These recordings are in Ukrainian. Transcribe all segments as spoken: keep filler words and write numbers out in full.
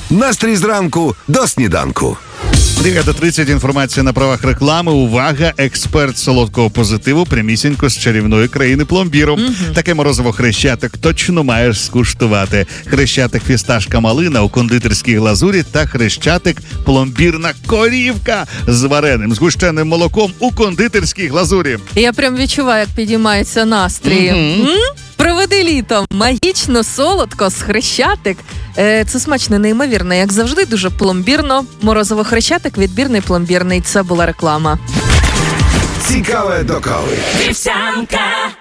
Настрій зранку до сніданку. дев'ята тридцять, інформація на правах реклами. Увага, експерт солодкого позитиву прямісінько з чарівної країни пломбіру. Mm-hmm. Таке морозиво Хрещатик точно маєш скуштувати. Хрещатик фісташка малина у кондитерській глазурі та Хрещатик пломбірна корівка з вареним згущеним молоком у кондитерській глазурі. Я прям відчуваю, як підіймається настрій. Mm-hmm. М? Проведи літом магічно солодко з Хрещатик. Е, це смачно, неймовірно, як завжди, дуже пломбірно. Морозиво Хрещатик, відбірний пломбірний. Це була реклама. Цікаве до кави. Вівсянка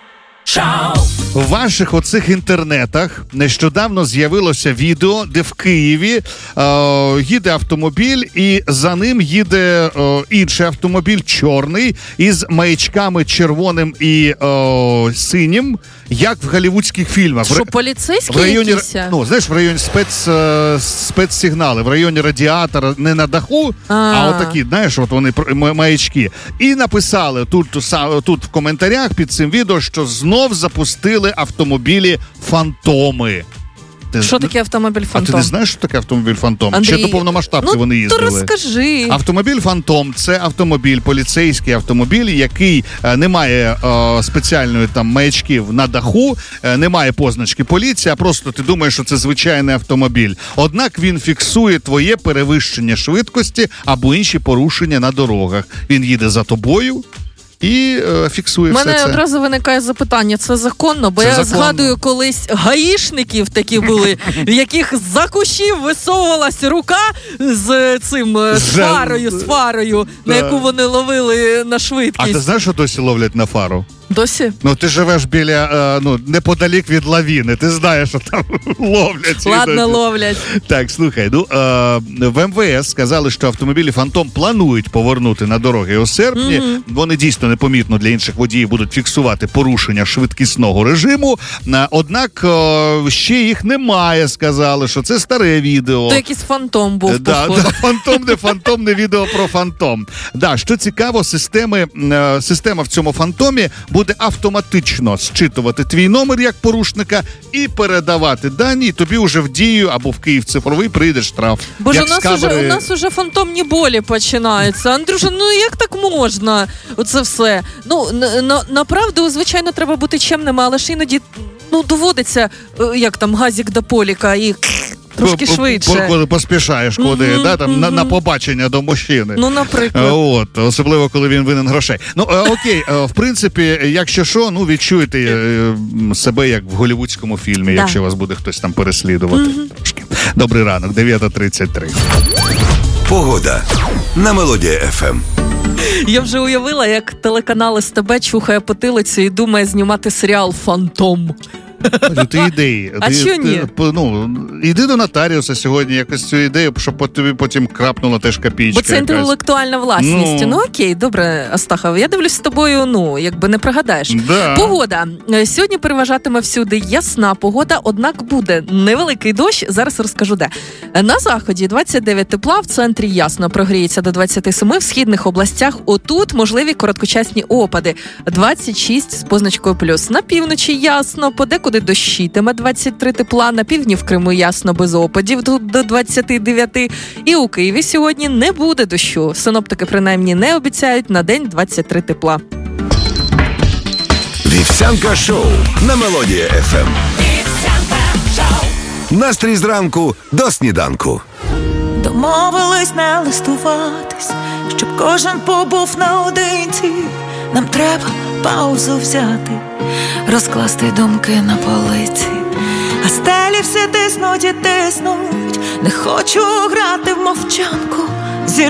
шоу. В ваших оцих інтернетах нещодавно з'явилося відео, де в Києві е, їде автомобіль, і за ним їде е, інший автомобіль, чорний, із маячками червоним і е, синім, як в голлівудських фільмах. Що, поліцейські в районі, якісь? Ну, знаєш, в районі спец, е, спецсигнали, в районі радіатора, не на даху, а, а отакі, знаєш, от вони маячки. І написали тут, тут в коментарях під цим відео, що знов запустили автомобілі «Фантоми». Ти... Що таке автомобіль «Фантом»? А ти не знаєш, що таке автомобіль «Фантом»? Андрій... Ще до повномасштабки ну, вони їздили. Ну, то розкажи. Автомобіль «Фантом» – це автомобіль, поліцейський автомобіль, який е, не має е, спеціальної там маячків на даху, е, не має позначки поліції, а просто ти думаєш, що це звичайний автомобіль. Однак він фіксує твоє перевищення швидкості або інші порушення на дорогах. Він їде за тобою і е, фіксує все це. У мене одразу виникає запитання, це законно? Бо це я законно. Згадую, колись гаїшників такі були, в яких за кущів висовувалась рука з цим, з фарою, з фарою, да. на яку вони ловили на швидкість. А ти знаєш, що досі ловлять на фару? Досі? Ну, ти живеш біля, е, ну, неподалік від лавіни, ти знаєш, що там ловлять. Ладно, ловлять. Так, слухай, ну, е, в ем ве ес сказали, що автомобілі «Фантом» планують повернути на дороги у серпні. Mm-hmm. Вони дійсно непомітно для інших водіїв будуть фіксувати порушення швидкісного режиму. Е, однак е, ще їх немає, сказали, що це старе відео. То якийсь «Фантом» був, да, походу. да, «Фантом», не «Фантом», не відео про «Фантом». Да, що цікаво, системи, е, система в цьому «Фантомі» буде автоматично зчитувати твій номер як порушника і передавати дані, і тобі вже в Дію або в Київ цифровий прийде штраф. Боже, як у нас, камери... уже, у нас уже фантомні болі починаються. Андрюша, ну як так можна? Оце все. Ну, на, на, направду, звичайно, треба бути чемними, але ж іноді ну, доводиться, як там, газик до поліка і... Трошки швидше. Коли поспішаєш куди, mm-hmm, да, там, mm-hmm. на, на побачення до мужчини. Ну, наприклад. От, особливо, коли він винен грошей. Ну, е, окей, е, в принципі, якщо що, ну, відчуєте е, себе як в голлівудському фільмі, да. Якщо вас буде хтось там переслідувати. Mm-hmm. Трошки. Добрий ранок, дев'ята тридцять три. Погода на Мелодія еф ем. Я вже уявила, як телеканал ес те бе чухає потилицю і думає знімати серіал «Фантом». Ти ідеї. А що ні? Ти, ну, іди до нотаріуса сьогодні, якось цю ідею, щоб тобі потім крапнула теж копійка. Бо це якась інтелектуальна власність. Ну, ну окей, добре, Астахов. Я дивлюсь з тобою, ну, якби не пригадаєш. Да. Погода. Сьогодні переважатиме всюди ясна погода, однак буде невеликий дощ. Зараз розкажу де. На заході двадцять дев'ять тепла, в центрі ясно, прогріється до двадцять сім, в східних областях отут можливі короткочасні опади. двадцять шість з позначкою плюс. На півночі ясно, подекуди дощитиме двадцять три тепла, на півдні в Криму ясно без опадів до двадцять дев'ять. І у Києві сьогодні не буде дощу. Синоптики принаймні не обіцяють на день двадцять три тепла. Вівсянка шоу на Мелодія еф ем. Настрій зранку до сніданку. Домовились не листуватись, щоб кожен побув наодинці. Нам треба паузу взяти, розкласти думки на полиці. А стелі все тиснуть і тиснуть, не хочу грати в мовчанку.